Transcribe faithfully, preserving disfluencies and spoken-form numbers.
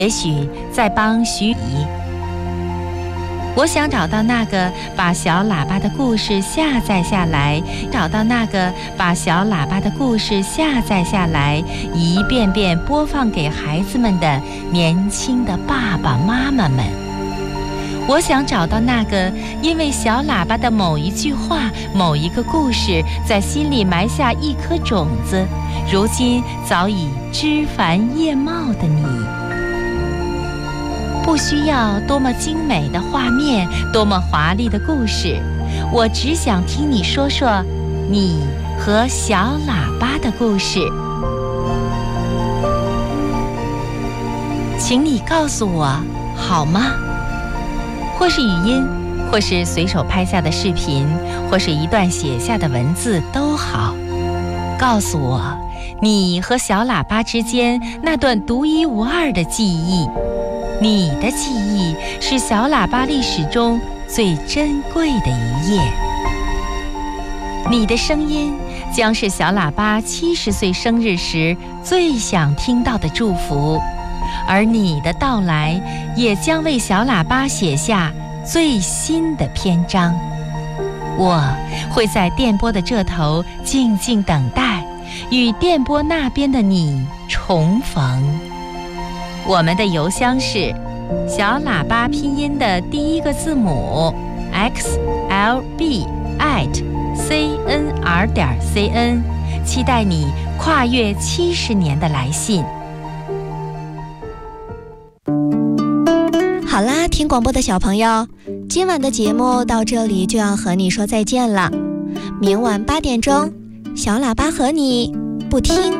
也许在帮徐怡。我想找到那个把小喇叭的故事下载下来，找到那个把小喇叭的故事下载下来，一遍遍播放给孩子们的年轻的爸爸妈妈们。我想找到那个因为小喇叭的某一句话、某一个故事，在心里埋下一颗种子，如今早已枝繁叶茂的你。不需要多么精美的画面，多么华丽的故事，我只想听你说说你和小喇叭的故事。请你告诉我好吗？或是语音，或是随手拍下的视频，或是一段写下的文字都好。告诉我你和小喇叭之间那段独一无二的记忆。你的记忆是小喇叭历史中最珍贵的一页。你的声音将是小喇叭七十岁生日时最想听到的祝福，而你的到来也将为小喇叭写下最新的篇章。我会在电波的这头静静等待，与电波那边的你重逢。我们的邮箱是小喇叭拼音的第一个字母 x l b at c n r 点 c n， 期待你跨越七十年的来信。 好啦，听广播的小朋友，今晚的节目到这里就要和你说再见了。明晚八点钟，小喇叭和你不听